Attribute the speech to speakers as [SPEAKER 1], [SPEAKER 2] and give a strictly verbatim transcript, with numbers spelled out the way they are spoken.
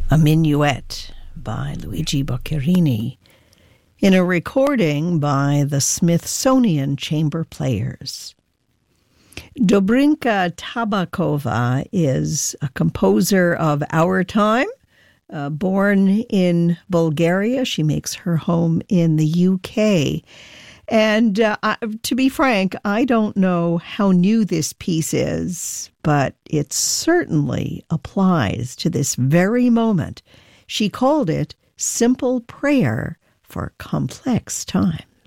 [SPEAKER 1] a minuet by Luigi Boccherini in a recording by the Smithsonian Chamber Players. Dobrinka Tabakova is a composer of our time. Uh, born in Bulgaria, she makes her home in the U K. And uh, I, to be frank, I don't know how new this piece is, but it certainly applies to this very moment. She called it Simple Prayer for Complex Times.